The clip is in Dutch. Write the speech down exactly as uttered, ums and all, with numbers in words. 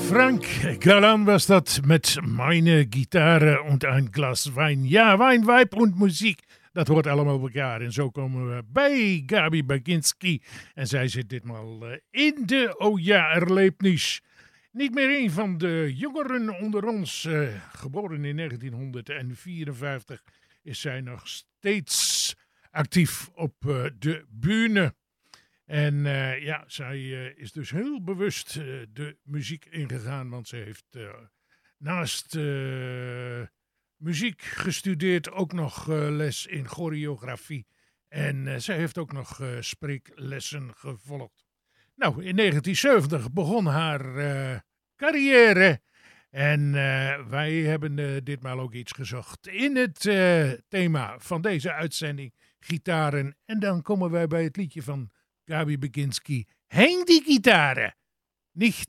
Frank Galan was dat met Meine Gitarre und ein Glas Wein. Ja, Wein, Weib und muziek. Dat hoort allemaal bij elkaar. En zo komen we bij Gabi Baginski. En zij zit ditmaal in de Oh ja, erlebnis. Niet meer een van de jongeren onder ons. Uh, geboren in negentien vierenvijftig is zij nog steeds actief op uh, de bühne. En uh, ja, zij uh, is dus heel bewust uh, de muziek ingegaan. Want ze heeft uh, naast uh, muziek gestudeerd ook nog uh, les in choreografie. En uh, zij heeft ook nog uh, spreeklessen gevolgd. Nou, in negentien zeventig begon haar uh, carrière. En uh, wij hebben uh, ditmaal ook iets gezocht in het uh, thema van deze uitzending. Gitaren. En dan komen wij bij het liedje van Gabi Baginski. Häng die Gitarre. Nicht